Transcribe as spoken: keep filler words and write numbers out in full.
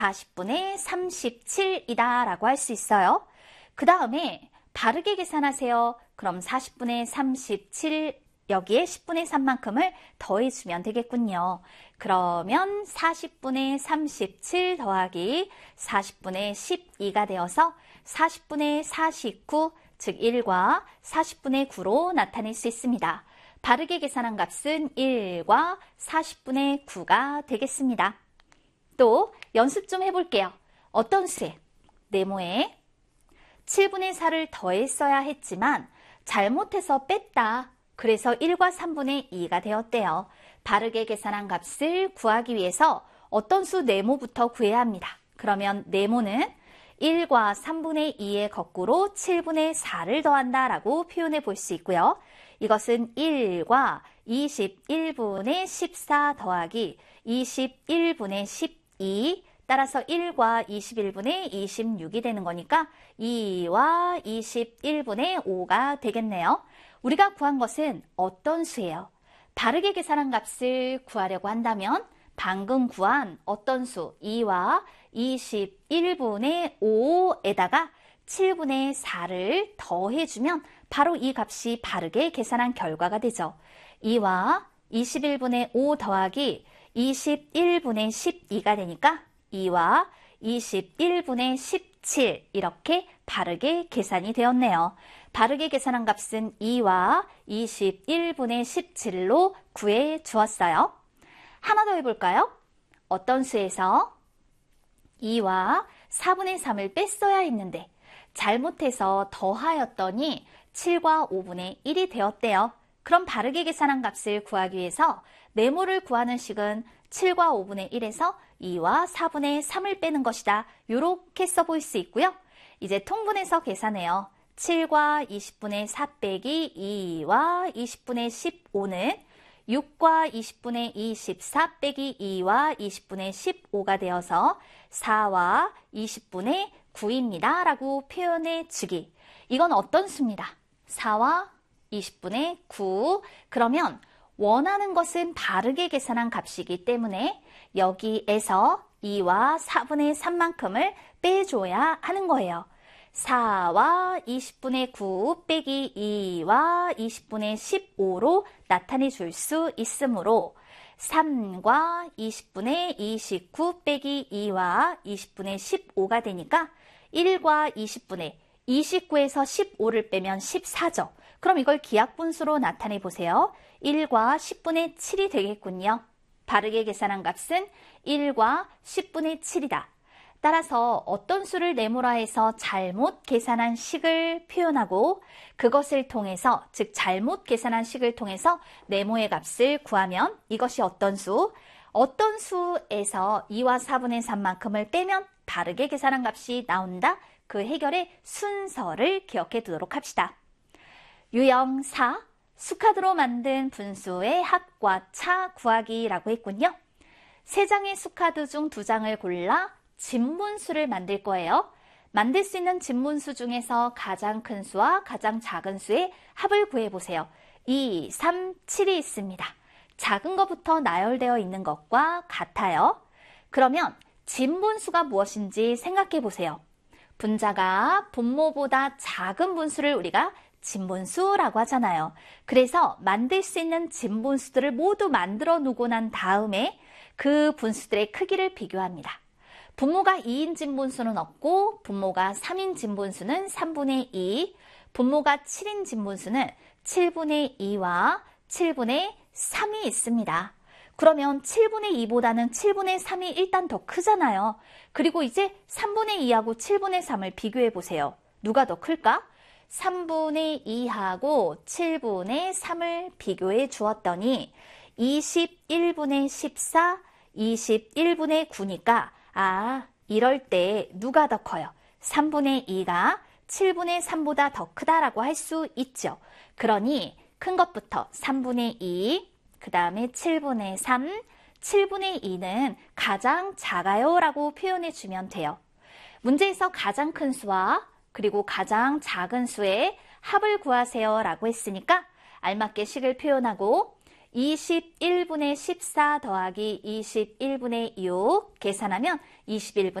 사십분의 삼십칠이다 라고 할 수 있어요. 그 다음에 바르게 계산하세요. 그럼 사십분의 삼십칠 여기에 십분의 삼만큼을 더해주면 되겠군요. 그러면 사십분의 삼십칠 더하기 사십분의 십이가 되어서 사십분의 사십구, 즉 일과 사십분의 구로 나타낼 수 있습니다. 바르게 계산한 값은 일과 사십분의 구가 되겠습니다. 또 연습 좀 해볼게요. 어떤 수에? 네모에 칠분의 사를 더했어야 했지만 잘못해서 뺐다. 그래서 일과 삼분의 이가 되었대요. 바르게 계산한 값을 구하기 위해서 어떤 수 네모부터 구해야 합니다. 그러면 네모는 일과 삼분의 이의 거꾸로 칠분의 사를 더한다 라고 표현해 볼 수 있고요. 이것은 일과 이십일분의 십사 더하기 이십일분의 십이, 따라서 일과 이십일분의 이십육이 되는 거니까 이와 이십일분의 오가 되겠네요. 우리가 구한 것은 어떤 수예요? 바르게 계산한 값을 구하려고 한다면 방금 구한 어떤 수 이와 이십일분의 오에다가 칠분의 사를 더해주면 바로 이 값이 바르게 계산한 결과가 되죠. 이와 이십일분의 오 더하기 이십일분의 십이가 되니까 이와 이십일분의 십칠 이렇게 바르게 계산이 되었네요. 바르게 계산한 값은 이와 이십일분의 십칠로 구해 주었어요. 하나 더 해볼까요? 어떤 수에서 이와 사분의 삼을 뺐어야 했는데 잘못해서 더하였더니 칠과 오분의 일이 되었대요. 그럼 바르게 계산한 값을 구하기 위해서 네모를 구하는 식은 칠과 오분의 일에서 이와 사분의 삼을 빼는 것이다. 이렇게 써볼 수 있고요. 이제 통분해서 계산해요. 칠과 이십분의 사 빼기 이와 이십분의 십오는 육과 이십분의 이십사 빼기 이와 이십분의 십오가 되어서 사와 이십분의 구입니다. 라고 표현해 주기. 이건 어떤 수입니다. 사와 이십분의 구. 그러면 원하는 것은 바르게 계산한 값이기 때문에 여기에서 이와 사분의 삼만큼을 빼줘야 하는 거예요. 사와 이십분의 구 빼기 이와 이십분의 십오로 나타내 줄 수 있으므로 삼과 이십분의 이십구 빼기 이와 이십분의 십오가 되니까 일과 이십분의 이십구에서 십오를 빼면 십사죠. 그럼 이걸 기하분수로 나타내 보세요. 일과 십분의 칠이 되겠군요. 바르게 계산한 값은 일과 십분의 칠이다. 따라서 어떤 수를 네모라 해서 잘못 계산한 식을 표현하고 그것을 통해서, 즉 잘못 계산한 식을 통해서 네모의 값을 구하면 이것이 어떤 수? 어떤 수에서 이와 사분의 삼만큼을 빼면 바르게 계산한 값이 나온다. 그 해결의 순서를 기억해 두도록 합시다. 유형 사, 수카드로 만든 분수의 합과 차 구하기라고 했군요. 세 장의 수카드 중 두 장을 골라 진분수를 만들 거예요. 만들 수 있는 진분수 중에서 가장 큰 수와 가장 작은 수의 합을 구해보세요. 이, 삼, 칠이 있습니다. 작은 것부터 나열되어 있는 것과 같아요. 그러면 진분수가 무엇인지 생각해 보세요. 분자가 분모보다 작은 분수를 우리가 진분수라고 하잖아요. 그래서 만들 수 있는 진분수들을 모두 만들어 놓고 난 다음에 그 분수들의 크기를 비교합니다. 분모가 이인 진분수는 없고 분모가 삼인 진분수는 삼분의 이, 분모가 칠인 진분수는 칠분의 이와 칠분의 삼이 있습니다. 그러면 칠분의 이보다는 칠분의 삼이 일단 더 크잖아요. 그리고 이제 삼분의 이하고 칠분의 삼을 비교해 보세요. 누가 더 클까? 삼분의 이하고 칠분의 삼을 비교해 주었더니 이십일분의 십사, 이십일분의 구니까 아, 이럴 때 누가 더 커요? 삼분의 이가 칠분의 삼보다 더 크다라고 할 수 있죠. 그러니 큰 것부터 삼분의 이, 그 다음에 칠분의 삼, 칠분의 이는 가장 작아요 라고 표현해 주면 돼요. 문제에서 가장 큰 수와 그리고 가장 작은 수의 합을 구하세요 라고 했으니까 알맞게 식을 표현하고 이십일 분의 십사 더하기 이십일 분의 육 계산하면 이십일 분